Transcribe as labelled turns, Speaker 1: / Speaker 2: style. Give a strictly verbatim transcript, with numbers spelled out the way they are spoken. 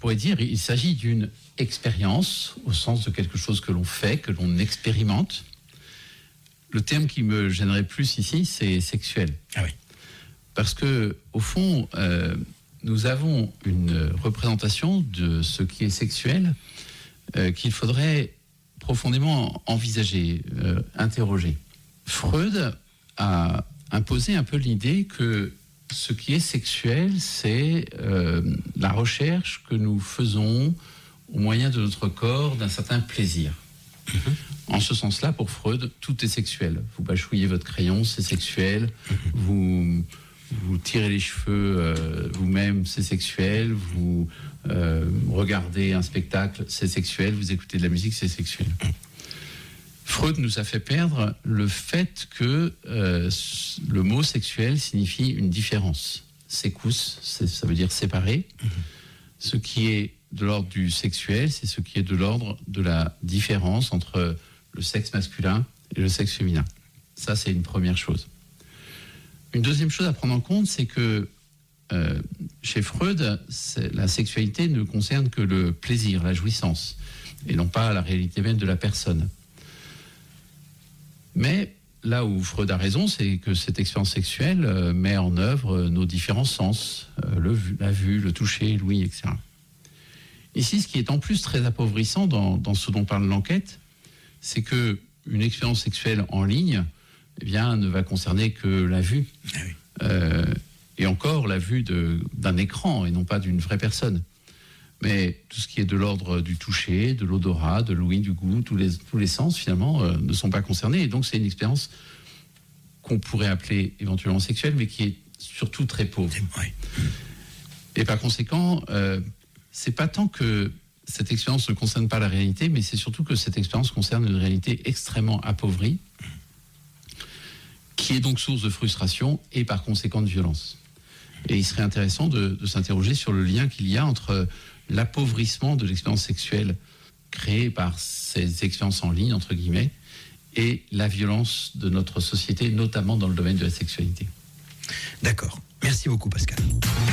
Speaker 1: pourrait dire il s'agit d'une expérience au sens de quelque chose que l'on fait, que l'on expérimente. Le terme qui me gênerait plus ici, c'est sexuel.
Speaker 2: Ah oui.
Speaker 1: Parce que, au fond, euh, nous avons une représentation de ce qui est sexuel euh, qu'il faudrait profondément envisager, euh, interroger. Freud a imposé un peu l'idée que ce qui est sexuel, c'est euh, la recherche que nous faisons au moyen de notre corps d'un certain plaisir. Mmh. En ce sens-là, pour Freud, tout est sexuel. Vous bachouillez votre crayon, c'est sexuel. Mmh. Vous, vous tirez les cheveux euh, vous-même, c'est sexuel. Vous euh, regardez un spectacle, c'est sexuel. Vous écoutez de la musique, c'est sexuel. Mmh. Freud nous a fait perdre le fait que euh, le mot sexuel signifie une différence. Secus, ça veut dire séparer. Mmh. Ce qui est de l'ordre du sexuel, c'est ce qui est de l'ordre de la différence entre le sexe masculin et le sexe féminin. Ça, c'est une première chose. Une deuxième chose à prendre en compte, c'est que euh, chez Freud, la sexualité ne concerne que le plaisir, la jouissance, et non pas la réalité même de la personne. Mais là où Freud a raison, c'est que cette expérience sexuelle euh, met en œuvre nos différents sens, euh, le, la vue, le toucher, l'ouïe, et cetera. Ici, ce qui est en plus très appauvrissant dans, dans ce dont parle l'enquête, c'est que une expérience sexuelle en ligne, eh bien, ne va concerner que la vue. Ah oui. euh, et encore la vue de, d'un écran et non pas d'une vraie personne. Mais tout ce qui est de l'ordre du toucher, de l'odorat, de l'ouïe, du goût, tous les, tous les sens, finalement, euh, ne sont pas concernés. Et donc, c'est une expérience qu'on pourrait appeler éventuellement sexuelle, mais qui est surtout très pauvre. Oui. Et par conséquent, euh, c'est pas tant que cette expérience ne concerne pas la réalité, mais c'est surtout que cette expérience concerne une réalité extrêmement appauvrie, qui est donc source de frustration et par conséquent de violence. Et il serait intéressant de, de s'interroger sur le lien qu'il y a entre l'appauvrissement de l'expérience sexuelle créée par ces expériences en ligne, entre guillemets, et la violence de notre société, notamment dans le domaine de la sexualité.
Speaker 2: D'accord. Merci beaucoup, Pascal.